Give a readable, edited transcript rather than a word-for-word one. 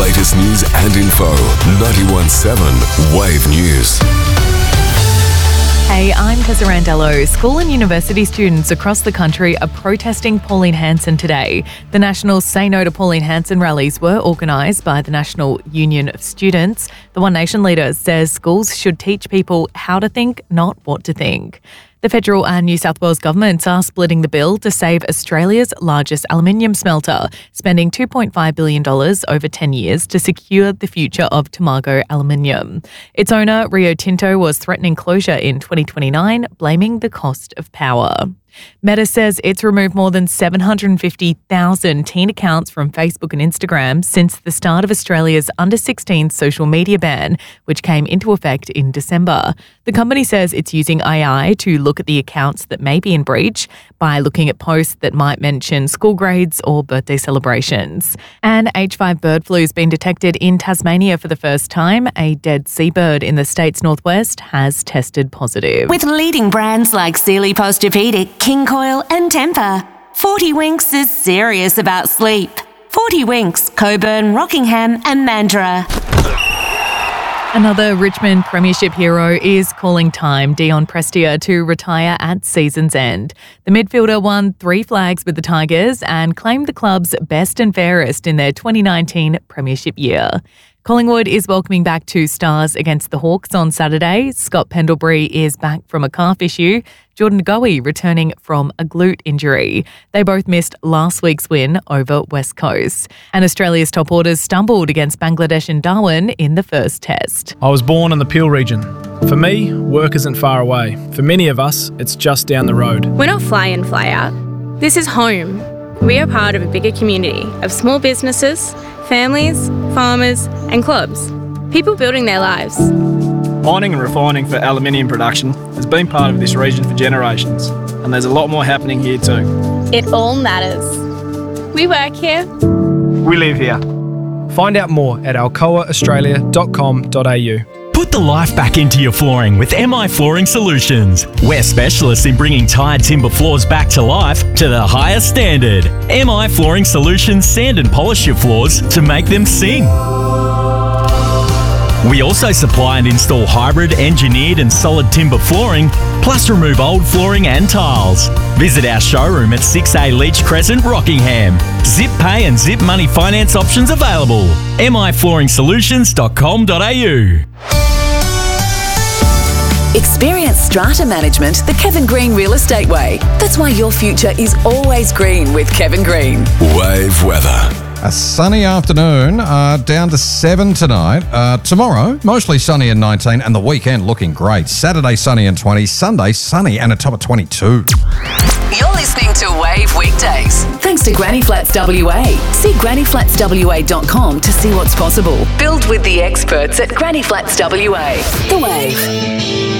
latest news and info. 91.7 Wave News. Hey, I'm Tessa Randello. School and university students across the country are protesting Pauline Hanson today. The national Say No to Pauline Hanson rallies were organised by the National Union of Students. The One Nation leader says schools should teach people how to think, not what to think. The federal and New South Wales governments are splitting the bill to save Australia's largest aluminium smelter, spending $2.5 billion over 10 years to secure the future of Tomago Aluminium. Its owner, Rio Tinto, was threatening closure in 2029, blaming the cost of power. Meta says it's removed more than 750,000 teen accounts from Facebook and Instagram since the start of Australia's under-16 social media ban, which came into effect in December. The company says it's using AI to look at the accounts that may be in breach by looking at posts that might mention school grades or birthday celebrations. And H5 bird flu has been detected in Tasmania for the first time. A dead seabird in the state's northwest has tested positive. With leading brands like Sealy Posturepedic, King Coil and Tempur, 40 Winks is serious about sleep. 40 Winks, Coburn, Rockingham and Mandurah. Another Richmond Premiership hero is calling time, Dion Prestia, to retire at season's end. The midfielder won 3 flags with the Tigers and claimed the club's best and fairest in their 2019 Premiership year. Collingwood is welcoming back 2 stars against the Hawks on Saturday. Scott Pendlebury is back from a calf issue. Jordan Goey returning from a glute injury. They both missed last week's win over West Coast. And Australia's top orders stumbled against Bangladesh and Darwin in the first test. I was born in the Peel region. For me, work isn't far away. For many of us, it's just down the road. We're not fly in, fly out. This is home. We are part of a bigger community of small businesses, families, farmers and clubs. People building their lives. Mining and refining for aluminium production has been part of this region for generations, and there's a lot more happening here too. It all matters. We work here. We live here. Find out more at alcoaaustralia.com.au. Put the life back into your flooring with MI Flooring Solutions. We're specialists in bringing tired timber floors back to life to the highest standard. MI Flooring Solutions sand and polish your floors to make them sing. We also supply and install hybrid, engineered and solid timber flooring, plus remove old flooring and tiles. Visit our showroom at 6A Leach Crescent, Rockingham. Zip pay and zip money finance options available. miflooringsolutions.com.au. Experience Strata Management the Kevin Green Real Estate Way. That's why your future is always green with Kevin Green. Wave weather. A sunny afternoon, down to 7 tonight. Tomorrow, mostly sunny and 19, and the weekend looking great. Saturday, sunny and 20. Sunday, sunny and a top of 22. You're listening to Wave Weekdays. Thanks to Granny Flats WA. See grannyflatswa.com to see what's possible. Build with the experts at Granny Flats WA. The Wave.